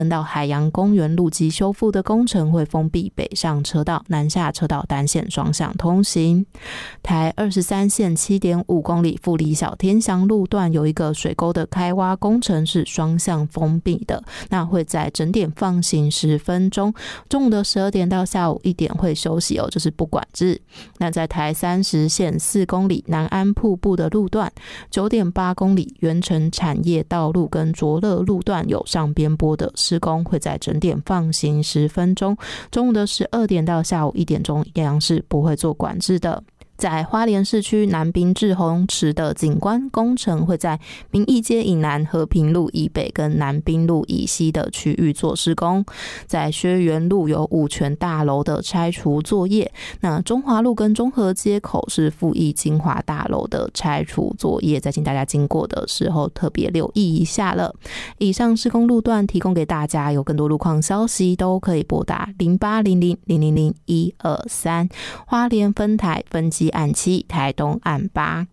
等到海洋公园路基修复的工程会封闭北上车道、南下车道单线双向通行。台23线 7.5 公里富里小天祥路段有一个水沟的开挖工程是双向封闭的，那会在整点放行10分钟，中午的12点到下午1点会休息这是不管制。那在台30线4公里南安瀑布的路段、9.8公里原城产业道路跟卓乐路段有上边坡的施工，会在整点放行10分钟，中午的12点到下午1点钟一样是不会做管制的。在花莲市区南滨志洪池的景观工程会在民义街以南、和平路以北跟南滨路以西的区域做施工。在薛园路有五权大楼的拆除作业，那中华路跟中和街口是富益金华大楼的拆除作业，再请大家经过的时候特别留意一下了。以上施工路段提供给大家，有更多路况消息都可以拨打0800000123花莲分台分机案7台东案8。